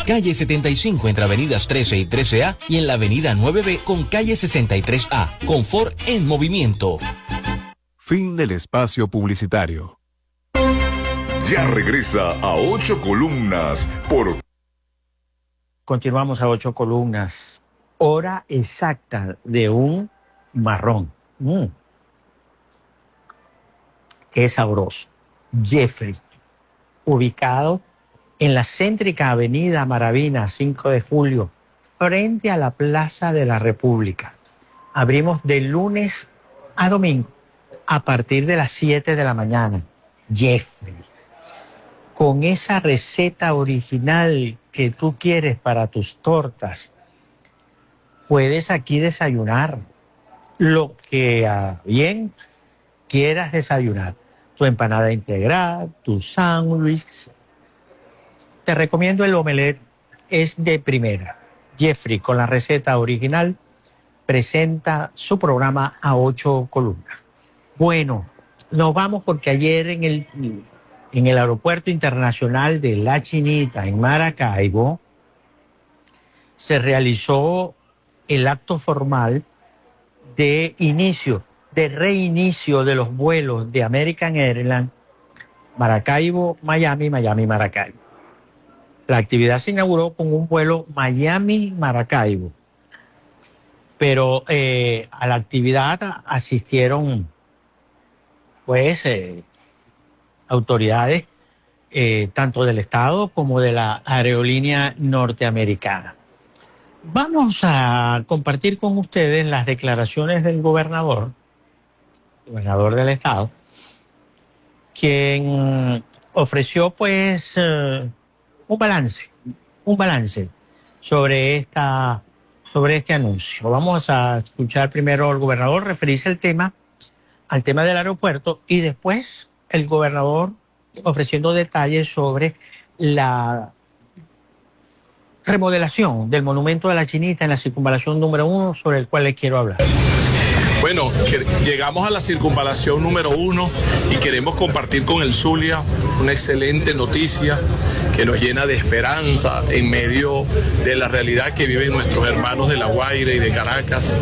calle 75 entre avenidas 13 y 13A y en la avenida 9B con calle 63A. Confort en movimiento. Fin del espacio publicitario. Ya regresa a 8 columnas por... Continuamos a 8 columnas. Hora exacta de un marrón. Qué sabroso. Jeffrey, ubicado en la céntrica avenida Maravina, 5 de julio, frente a la Plaza de la República. Abrimos de lunes a domingo a partir de las 7 de la mañana. Jeffrey, con esa receta original que tú quieres para tus tortas, puedes aquí desayunar lo que bien quieras desayunar. Tu empanada integral, tu sándwich. Te recomiendo el omelette, es de primera. Jeffrey, con la receta original, presenta su programa a 8 columnas. Bueno, nos vamos porque ayer en el Aeropuerto Internacional de La Chinita, en Maracaibo, se realizó el acto formal de reinicio de los vuelos de American Airlines, Maracaibo, Miami, Miami, Maracaibo. La actividad se inauguró con un vuelo Miami-Maracaibo, pero a la actividad asistieron pues autoridades tanto del Estado como de la aerolínea norteamericana. Vamos a compartir con ustedes las declaraciones del gobernador del Estado, quien ofreció pues un balance sobre este anuncio. Vamos a escuchar primero al gobernador referirse al tema del aeropuerto y después el gobernador ofreciendo detalles sobre la remodelación del monumento de la Chinita en la circunvalación número 1, sobre el cual les quiero hablar. Bueno, llegamos a la circunvalación número 1 y queremos compartir con el Zulia una excelente noticia que nos llena de esperanza en medio de la realidad que viven nuestros hermanos de La Guaira y de Caracas.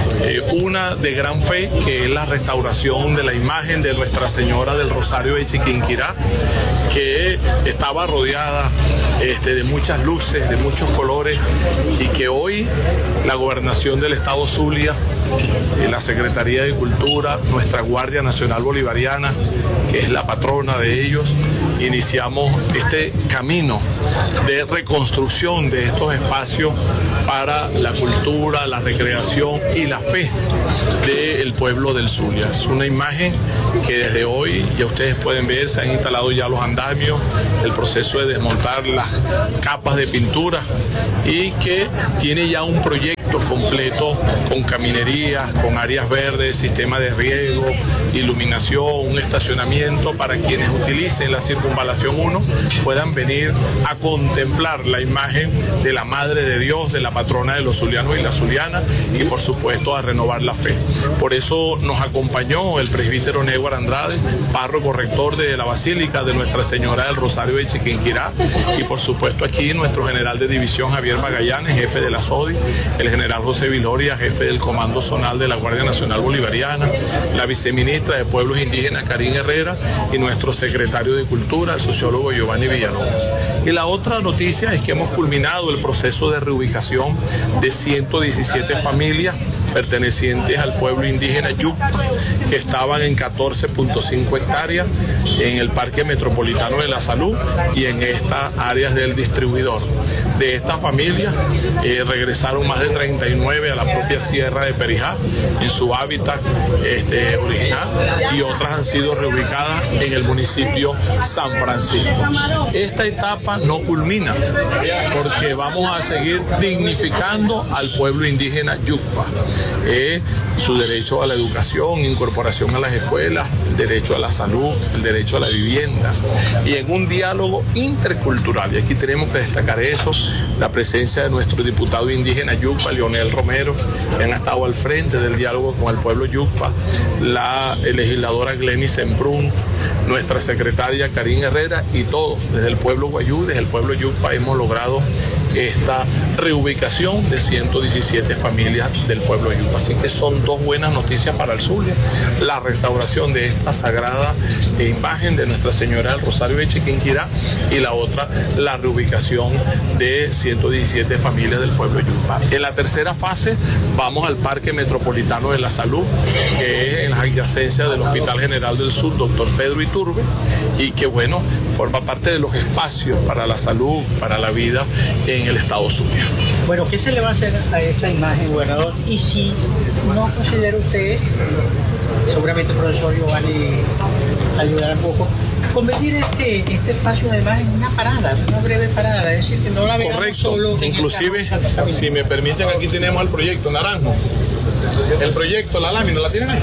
Una de gran fe, que es la restauración de la imagen de Nuestra Señora del Rosario de Chiquinquirá, que estaba rodeada de muchas luces, de muchos colores, y que hoy la Gobernación del Estado Zulia, la Secretaría de Cultura, nuestra Guardia Nacional Bolivariana, que es la patrona de ellos, iniciamos este camino de reconstrucción de estos espacios para la cultura, la recreación y la fe del pueblo del Zulia. Es una imagen que desde hoy, ya ustedes pueden ver, se han instalado ya los andamios, el proceso de desmontar las capas de pintura, y que tiene ya un proyecto completo con caminerías, con áreas verdes, sistema de riego, iluminación, un estacionamiento para quienes utilicen la circunvalación 1 puedan venir a contemplar la imagen de la Madre de Dios, de la patrona de los zulianos y la zuliana, y por supuesto a renovar la fe. Por eso nos acompañó el presbítero Néguar Andrade, párroco rector de la Basílica de Nuestra Señora del Rosario de Chiquinquirá, y por supuesto aquí nuestro general de división Javier Magallanes, jefe de la SODI, el general José Viloria, jefe del Comando Zonal de la Guardia Nacional Bolivariana, la viceministra de Pueblos Indígenas Karin Herrera y nuestro secretario de Cultura, el sociólogo Giovanni Villalobos. Y la otra noticia es que hemos culminado el proceso de reubicación de 117 familias pertenecientes al pueblo indígena Yucpa, que estaban en 14.5 hectáreas en el Parque Metropolitano de la Salud y en estas áreas del distribuidor. De estas familias regresaron más de 39 a la propia Sierra de Perijá en su hábitat original, y otras han sido reubicadas en el municipio San Francisco. Esta etapa no culmina porque vamos a seguir dignificando al pueblo indígena Yucpa. su derecho a la educación, incorporación a las escuelas, el derecho a la salud, el derecho a la vivienda, y en un diálogo intercultural. Y aquí tenemos que destacar eso, la presencia de nuestro diputado indígena Yucpa, Leonel Romero, que han estado al frente del diálogo con el pueblo Yucpa, la legisladora Glenis Semprún, nuestra secretaria Karin Herrera, y todos, desde el pueblo Guayú, desde el pueblo Yucpa, hemos logrado esta reubicación de 117 familias del pueblo Yucpa. Así que son dos buenas noticias para el Zulia: la restauración de esta sagrada imagen de Nuestra Señora del Rosario de Chiquinquirá, y la otra, la reubicación de 117 familias del pueblo Yucpa. En la tercera fase vamos al Parque Metropolitano de la Salud, que es en las adyacencias del Hospital General del Sur, Dr. Pedro Iturbe, y que bueno, forma parte de los espacios para la salud, para la vida en el estado Zulia. Bueno, ¿qué se le va a hacer a esta imagen, gobernador? Y si no considera usted, seguramente el profesor Giovanni ayudará un poco, convertir este espacio además en una parada, una breve parada, es decir, que no la veamos. Correcto. Solo. Inclusive, si me permiten, aquí tenemos el proyecto Naranjo. El proyecto, la lámina, ¿la tienen ahí?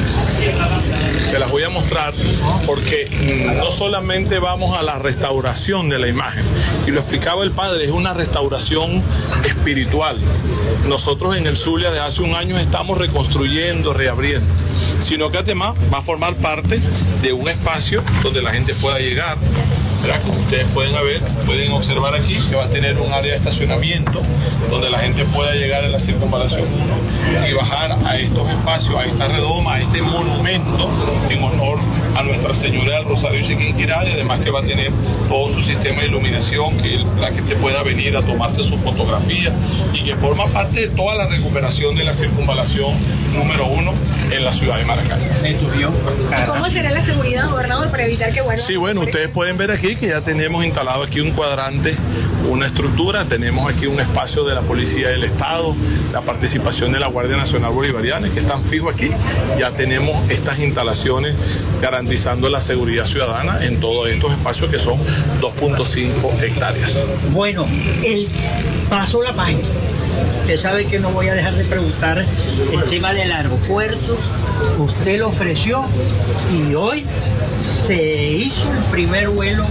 Se las voy a mostrar, porque no solamente vamos a la restauración de la imagen, y lo explicaba el padre, es una restauración espiritual. Nosotros en el Zulia de hace un año estamos reconstruyendo, reabriendo, sino que además va a formar parte de un espacio donde la gente pueda llegar. ¿Verdad? Como ustedes pueden observar aquí, que va a tener un área de estacionamiento donde la gente pueda llegar a la circunvalación 1 y bajar a estos espacios, a esta redoma, a este monumento en honor a Nuestra Señora del Rosario de Chiquinquirá, y además que va a tener todo su sistema de iluminación, que la gente pueda venir a tomarse su fotografía, y que forma parte de toda la recuperación de la circunvalación número 1 en la ciudad de Maracay. ¿Y cómo será la seguridad, gobernador, para evitar que vuelvan? Sí, bueno, ustedes pueden ver aquí que ya tenemos instalado aquí un cuadrante, una estructura, tenemos aquí un espacio de la Policía del Estado, la participación de la Guardia Nacional Bolivariana, que están fijos aquí. Ya tenemos estas instalaciones garantizando la seguridad ciudadana en todos estos espacios, que son 2.5 hectáreas. Bueno, pasó la página. Usted sabe que no voy a dejar de preguntar el tema del aeropuerto. Usted lo ofreció y hoy se hizo el primer vuelo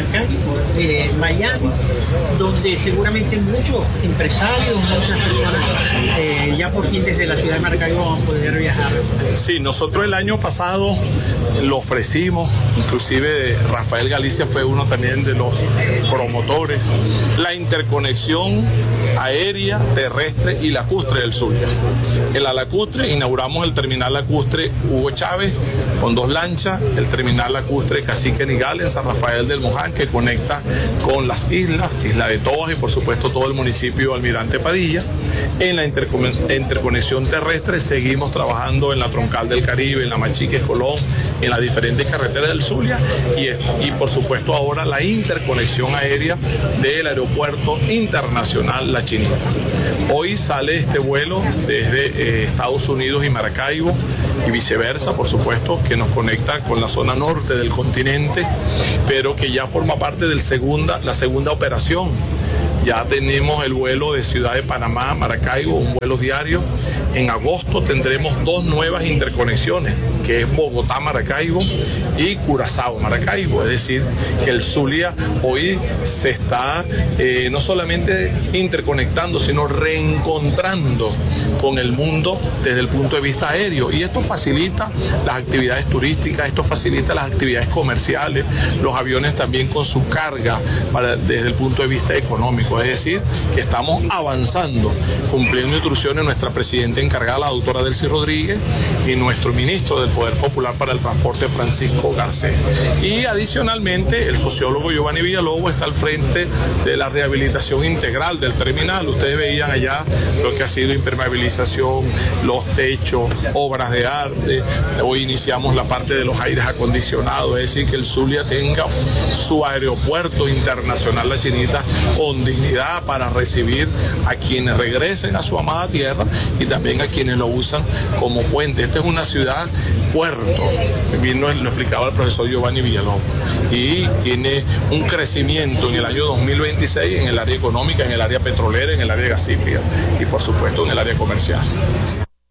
Maracay-Miami, donde seguramente muchos empresarios, muchas personas ya por fin desde la ciudad de Maracaibo van a poder viajar. Sí, nosotros el año pasado lo ofrecimos, inclusive Rafael Galicia fue uno también de los promotores, la interconexión aérea, terrestre y lacustre del Zulia. En la lacustre inauguramos el terminal lacustre Hugo Chávez con 2 lanchas, el terminal lacustre Cacique Nigal en San Rafael del Moján, que conecta con las islas, Isla de Toas y por supuesto todo el municipio de Almirante Padilla. En la interconexión terrestre seguimos trabajando en la Troncal del Caribe, en la Machiques Colón, en las diferentes carreteras del Zulia, y por supuesto ahora la interconexión aérea del Aeropuerto Internacional La Chinita. Hoy sale este vuelo desde Estados Unidos y Maracaibo y viceversa, por supuesto, que nos conecta con la zona norte del continente, pero que ya forma parte de la segunda operación. Ya tenemos el vuelo de Ciudad de Panamá a Maracaibo, un vuelo diario. En agosto tendremos 2 nuevas interconexiones, que es Bogotá-Maracaibo y Curazao-Maracaibo. Es decir, que el Zulia hoy se está no solamente interconectando, sino reencontrando con el mundo desde el punto de vista aéreo. Y esto facilita las actividades turísticas, esto facilita las actividades comerciales, los aviones también con su carga desde el punto de vista económico. Es decir, que estamos avanzando, cumpliendo instrucciones de nuestra presidenta encargada, la doctora Delcy Rodríguez, y nuestro ministro del Poder Popular para el Transporte, Francisco Garcés. Y adicionalmente, el sociólogo Giovanni Villalobos está al frente de la rehabilitación integral del terminal. Ustedes veían allá lo que ha sido impermeabilización, los techos, obras de arte. Hoy iniciamos la parte de los aires acondicionados, es decir, que el Zulia tenga su aeropuerto internacional La Chinita con dignidad para recibir a quienes regresen a su amada tierra y también a quienes lo usan como puente. Esta es una ciudad puerto, lo explicaba el profesor Giovanni Villalobos, y tiene un crecimiento en el año 2026 en el área económica, en el área petrolera, en el área gasífera y por supuesto en el área comercial.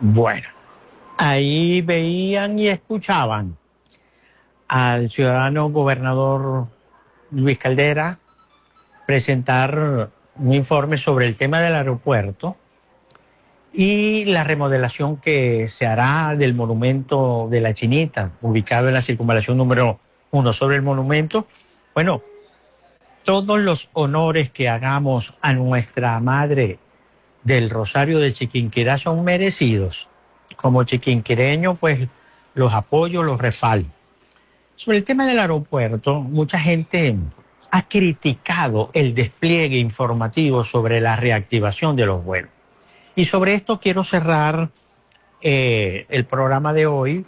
Bueno, ahí veían y escuchaban al ciudadano gobernador Luis Caldera presentar un informe sobre el tema del aeropuerto y la remodelación que se hará del monumento de la Chinita, ubicado en la circunvalación número 1. Sobre el monumento, bueno, todos los honores que hagamos a nuestra madre del Rosario de Chiquinquirá son merecidos. Como chiquinquireño, pues los apoyo, los respaldo. Sobre el tema del aeropuerto, mucha gente ha criticado el despliegue informativo sobre la reactivación de los vuelos. Y sobre esto quiero cerrar el programa de hoy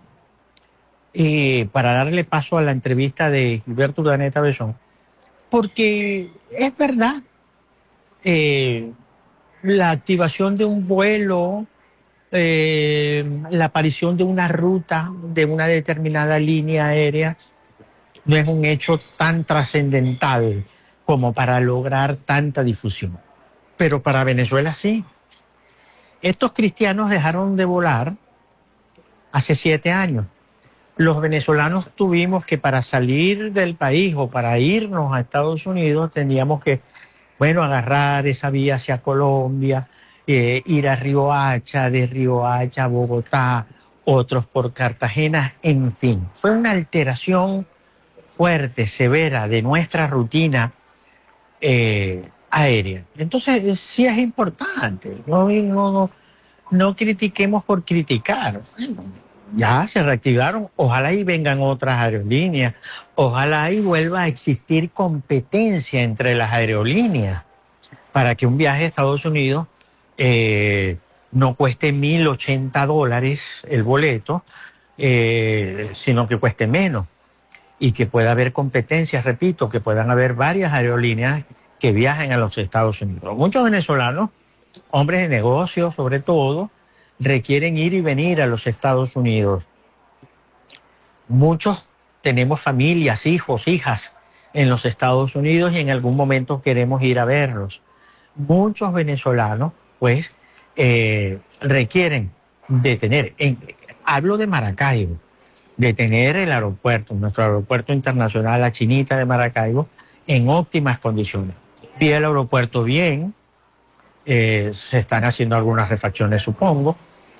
para darle paso a la entrevista de Gilberto Urdaneta Bessón, porque es verdad, la activación de un vuelo, la aparición de una ruta de una determinada línea aérea no es un hecho tan trascendental como para lograr tanta difusión. Pero para Venezuela sí. Estos cristianos dejaron de volar hace 7 años. Los venezolanos tuvimos que, para salir del país o para irnos a Estados Unidos, teníamos que, bueno, agarrar esa vía hacia Colombia, ir a Riohacha, de Riohacha a Bogotá, otros por Cartagena, en fin. Fue una alteración fuerte, severa de nuestra rutina aérea. Entonces, sí es importante. No critiquemos por criticar. Bueno, ya se reactivaron. Ojalá y vengan otras aerolíneas. Ojalá y vuelva a existir competencia entre las aerolíneas para que un viaje a Estados Unidos no cueste $1,080 el boleto, sino que cueste menos. Y que pueda haber competencias, repito, que puedan haber varias aerolíneas que viajen a los Estados Unidos. Muchos venezolanos, hombres de negocios sobre todo, requieren ir y venir a los Estados Unidos. Muchos tenemos familias, hijos, hijas en los Estados Unidos y en algún momento queremos ir a verlos. Muchos venezolanos, pues, requieren de tener, hablo de Maracaibo, de tener el aeropuerto, nuestro aeropuerto internacional, la Chinita de Maracaibo, en óptimas condiciones. Vi el aeropuerto bien, se están haciendo algunas refacciones, supongo.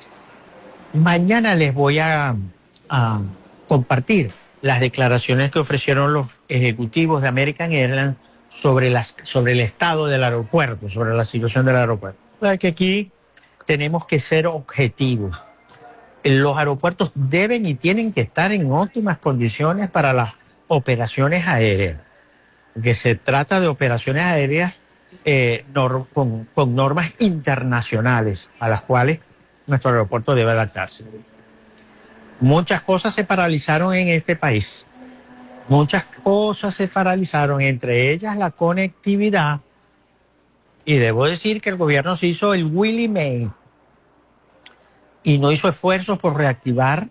Mañana les voy a compartir las declaraciones que ofrecieron los ejecutivos de American Airlines sobre el estado del aeropuerto, sobre la situación del aeropuerto. O sea, que aquí tenemos que ser objetivos. Los aeropuertos deben y tienen que estar en óptimas condiciones para las operaciones aéreas, porque se trata de operaciones aéreas con normas internacionales a las cuales nuestro aeropuerto debe adaptarse. Muchas cosas se paralizaron en este país. Muchas cosas se paralizaron, entre ellas la conectividad. Y debo decir que el gobierno se hizo el Willie May y no hizo esfuerzos por reactivar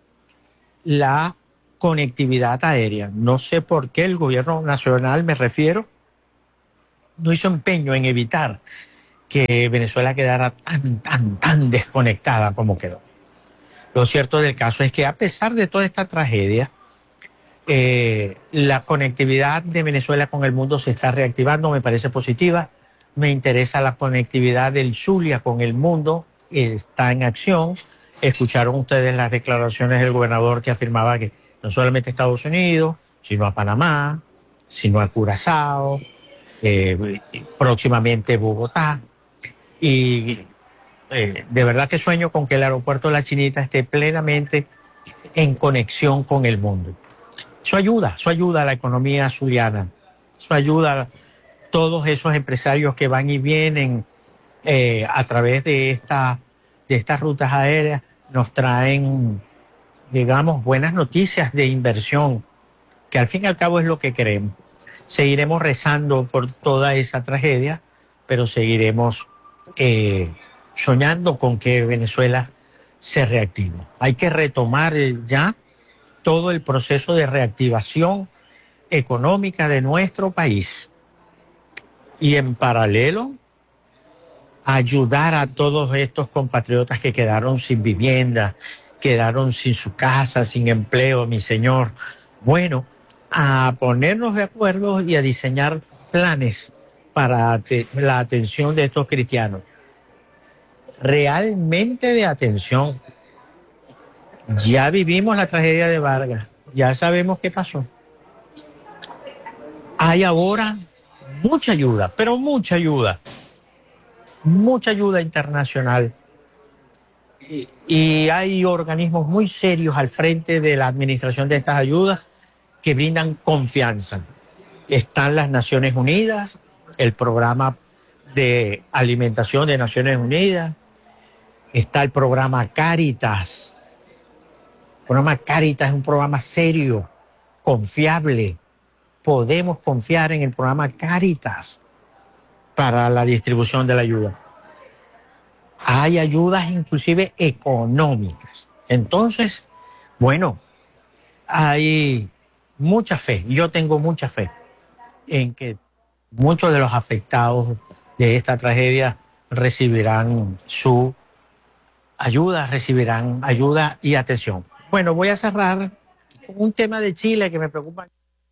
la conectividad aérea. No sé por qué el gobierno nacional, me refiero, no hizo empeño en evitar que Venezuela quedara tan desconectada como quedó. Lo cierto del caso es que a pesar de toda esta tragedia, la conectividad de Venezuela con el mundo se está reactivando, me parece positiva. Me interesa la conectividad del Zulia con el mundo, está en acción. Escucharon ustedes las declaraciones del gobernador que afirmaba que no solamente a Estados Unidos, sino a Panamá, sino a Curazao, próximamente Bogotá. Y de verdad que sueño con que el aeropuerto de La Chinita esté plenamente en conexión con el mundo. Eso ayuda a la economía zuliana, eso ayuda a todos esos empresarios que van y vienen a través de estas rutas aéreas, nos traen, digamos, buenas noticias de inversión, que al fin y al cabo es lo que queremos. Seguiremos rezando por toda esa tragedia, pero seguiremos soñando con que Venezuela se reactive. Hay que retomar ya todo el proceso de reactivación económica de nuestro país. Y en paralelo, ayudar a todos estos compatriotas que quedaron sin vivienda, quedaron sin su casa, sin empleo, mi señor. Bueno, a ponernos de acuerdo y a diseñar planes para la atención de estos cristianos. Realmente de atención. Ya vivimos la tragedia de Vargas, ya sabemos qué pasó. Hay ahora mucha ayuda, pero mucha ayuda internacional. Y hay organismos muy serios al frente de la administración de estas ayudas que brindan confianza. Están las Naciones Unidas, el programa de alimentación de Naciones Unidas, está el programa Cáritas. El programa Cáritas es un programa serio, confiable. Podemos confiar en el programa Cáritas para la distribución de la ayuda. Hay ayudas inclusive económicas. Entonces, bueno, hay mucha fe. Yo tengo mucha fe en que muchos de los afectados de esta tragedia recibirán su ayuda, y atención. Bueno, voy a cerrar con un tema de Chile que me preocupa.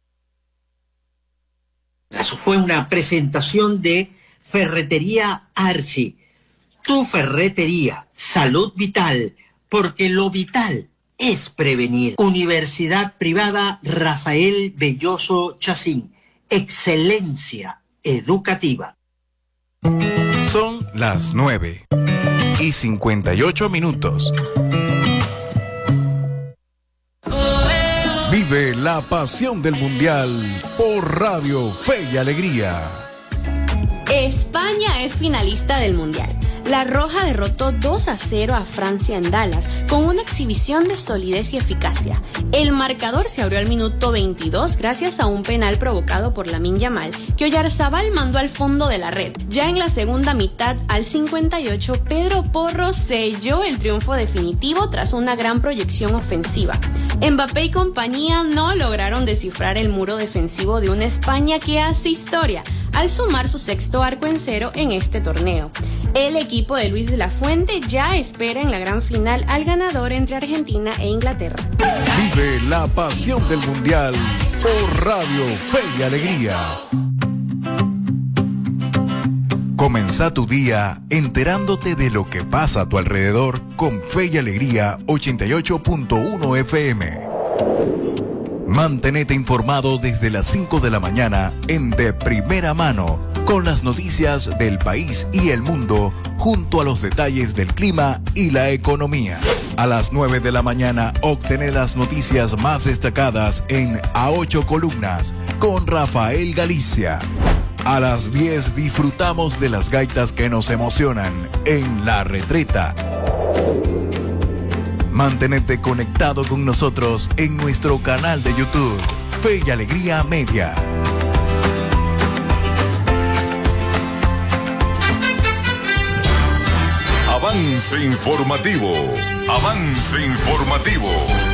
Eso fue una presentación de Ferretería Archi. Tu ferretería, salud vital, porque lo vital es prevenir. Universidad Privada Rafael Belloso Chacín. Excelencia educativa. Son las 9:58. Vive la pasión del Mundial por Radio Fe y Alegría. España es finalista del Mundial. La Roja derrotó 2-0 a Francia en Dallas con una exhibición de solidez y eficacia. El marcador se abrió al minuto 22 gracias a un penal provocado por Lamine Yamal que Oyarzabal mandó al fondo de la red. Ya en la segunda mitad, al 58, Pedro Porro selló el triunfo definitivo tras una gran proyección ofensiva. Mbappé y compañía no lograron descifrar el muro defensivo de una España que hace historia al sumar su sexto arco en cero en este torneo. El equipo de Luis de la Fuente ya espera en la gran final al ganador entre Argentina e Inglaterra. Vive la pasión del Mundial por Radio Fe y Alegría. Comenzá tu día enterándote de lo que pasa a tu alrededor con Fe y Alegría 88.1 FM. Mantenete informado desde las 5 de la mañana en De Primera Mano, con las noticias del país y el mundo, junto a los detalles del clima y la economía. A las 9 de la mañana, obtener las noticias más destacadas en A 8 Columnas, con Rafael Galicia. A las 10 disfrutamos de las gaitas que nos emocionan en La Retreta. Mantenete conectado con nosotros en nuestro canal de YouTube, Fe y Alegría Media. Avance informativo. Avance informativo.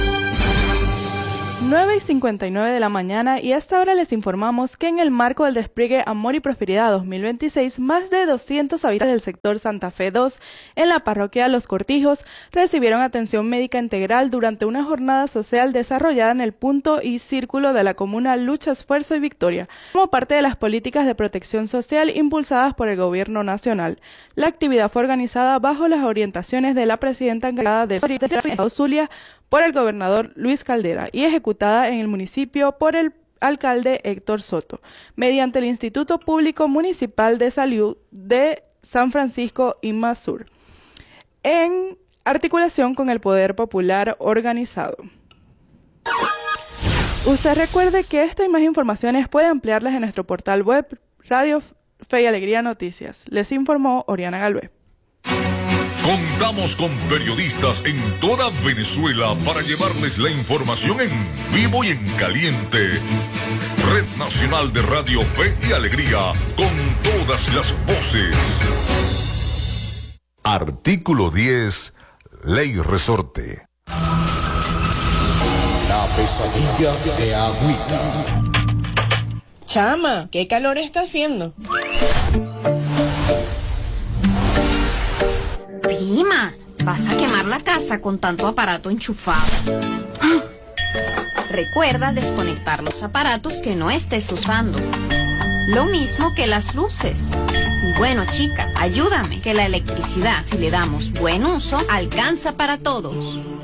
9:59 de la mañana y a esta hora les informamos que en el marco del despliegue Amor y Prosperidad 2026, más de 200 habitantes del sector Santa Fe 2 en la parroquia Los Cortijos recibieron atención médica integral durante una jornada social desarrollada en el punto y círculo de la comuna Lucha, Esfuerzo y Victoria, como parte de las políticas de protección social impulsadas por el gobierno nacional. La actividad fue organizada bajo las orientaciones de la presidenta encargada de Zulia por el gobernador Luis Caldera y ejecutada en el municipio por el alcalde Héctor Soto, mediante el Instituto Público Municipal de Salud de San Francisco y Masur, en articulación con el Poder Popular Organizado. Usted recuerde que esta y más informaciones puede ampliarlas en nuestro portal web Radio Fe y Alegría Noticias. Les informó Oriana Galvez. Contamos con periodistas en toda Venezuela para llevarles la información en vivo y en caliente. Red Nacional de Radio Fe y Alegría, con todas las voces. Artículo 10, Ley Resorte. La pesadilla de Agüita. Chama, ¿qué calor está haciendo? Prima, vas a quemar la casa con tanto aparato enchufado. Recuerda desconectar los aparatos que no estés usando. Lo mismo que las luces. Y bueno, chica, ayúdame, que la electricidad, si le damos buen uso, alcanza para todos.